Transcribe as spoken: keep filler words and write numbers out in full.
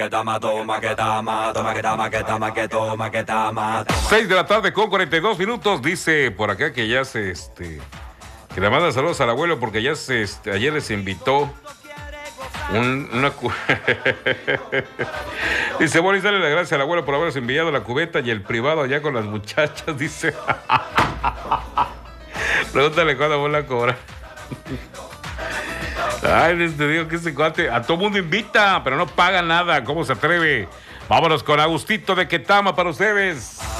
Seis de la tarde con cuarenta y dos minutos. Dice por acá que ya se este que le manda saludos al abuelo porque ya se este, ayer les invitó un, una cu- dice, bueno, y dale las gracias al abuelo por habernos enviado la cubeta y el privado allá con las muchachas. Dice, pregúntale cuándo van a cobrar. Ay, les te digo que ese cuate a todo mundo invita, pero no paga nada. ¿Cómo se atreve? Vámonos con Agustito de Ketama para ustedes.